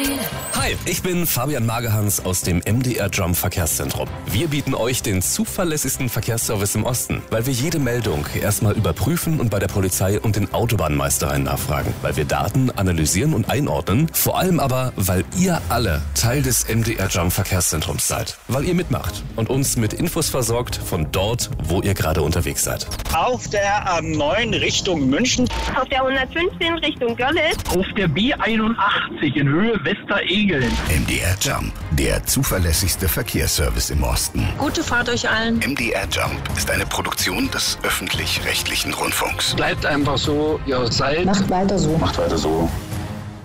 Hi, ich bin Fabian Magehans aus dem MDR Jump Verkehrszentrum. Wir bieten euch den zuverlässigsten Verkehrsservice im Osten, weil wir jede Meldung erstmal überprüfen und bei der Polizei und den Autobahnmeistereien nachfragen. Weil wir Daten analysieren und einordnen, vor allem aber, weil ihr alle Teil des MDR Jump Verkehrszentrums seid. Weil ihr mitmacht und uns mit Infos versorgt von dort, wo ihr gerade unterwegs seid. Auf der A9 Richtung München. Auf der 115 Richtung Görlitz. Auf der B81 in Höhe Westeregeln. MDR Jump, der zuverlässigste Verkehrsservice im Osten. Gute Fahrt euch allen. MDR Jump ist eine Produktion des öffentlich-rechtlichen Rundfunks. Bleibt einfach so, ihr seid. Macht weiter so. Macht weiter so.